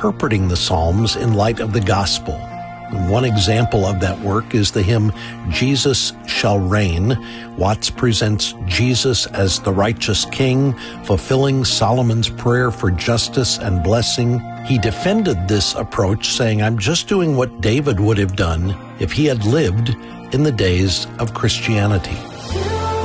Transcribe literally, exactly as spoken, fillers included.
interpreting the Psalms in light of the gospel. One example of that work is the hymn, Jesus Shall Reign. Watts presents Jesus as the righteous king, fulfilling Solomon's prayer for justice and blessing. He defended this approach, saying, I'm just doing what David would have done if he had lived in the days of Christianity.